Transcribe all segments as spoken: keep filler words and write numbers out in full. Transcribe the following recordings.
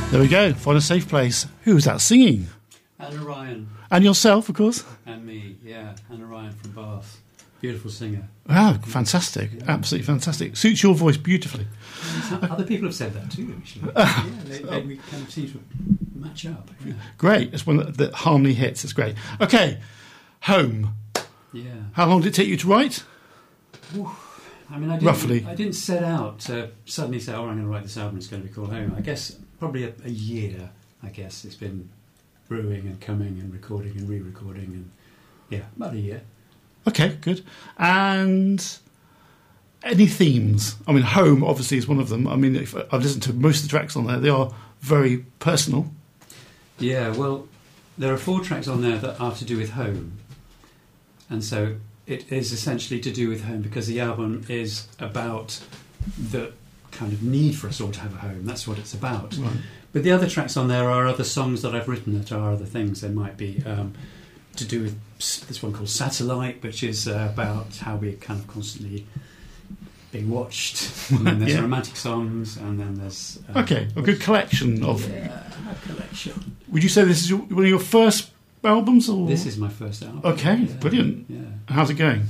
There we go. Find a safe place. Who's that singing? Hannah Ryan. And yourself, of course. And me, yeah. Hannah Ryan from Bath. Beautiful singer. Wow, fantastic. Yeah. Absolutely fantastic. Suits your voice beautifully. Other people have said that too, actually. Yeah, they, they, we kind of seem to match up. Yeah. Great. It's when the, the harmony hits. It's great. Okay, Home. Yeah. How long did it take you to write? Ooh. I mean, I didn't, Roughly. I didn't set out to suddenly say, oh, I'm going to write this album, it's going to be called Home. I guess probably a, a year, I guess. It's been brewing and coming and recording and re-recording and, yeah, about a year. Okay, good. And any themes? I mean, Home obviously is one of them. I mean, if I've listened to most of the tracks on there. They are very personal. Yeah, well, there are four tracks on there that are to do with home. And so it is essentially to do with home because the album is about the kind of need for us all to have a home. That's what it's about. Right. But the other tracks on there are other songs that I've written that are other things. They might be um, to do with this one called Satellite, which is uh, about how we're kind of constantly being watched. And then there's Yeah. romantic songs, and then there's... Um, Okay, a good collection of... Yeah, a collection. Would you say this is your, one of your first albums? Or? This is my first album. Okay, yeah, brilliant. Yeah. How's it going?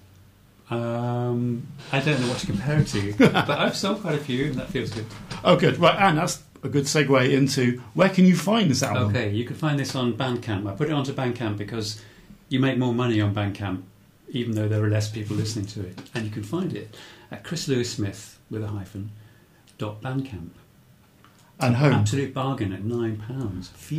Um, I don't know what to compare it to, but I've sold quite a few, and that feels good. Oh, good. Right, and that's a good segue into where can you find this album? Okay, you can find this on Bandcamp. I put it onto Bandcamp because you make more money on Bandcamp, even though there are less people listening to it. And you can find it at Chris Lewis Smith with a hyphen dot bandcamp. And Home. Absolute bargain at nine pounds.